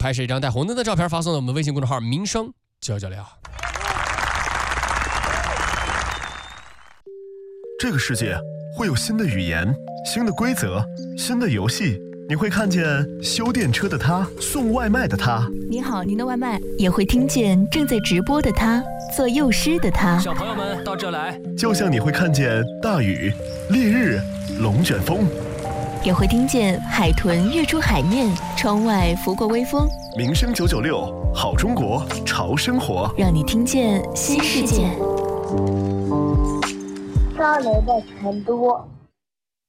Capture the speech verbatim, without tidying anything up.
拍摄一张带红灯的照片发送到我们微信公众号民生九九六。 这个世界会有新的语言、新的规则、新的游戏，你会看见修电车的他，送外卖的他。 你好，您的外卖。也会听见正在直播的他，做幼师的他。 小朋友们到这来。 就像你会看见大雨、烈日、龙卷风， 也会听见海豚跃出海面，窗外拂过微风。 民生九九六，好中国，潮生活， 让你听见新世界。 少年的成都。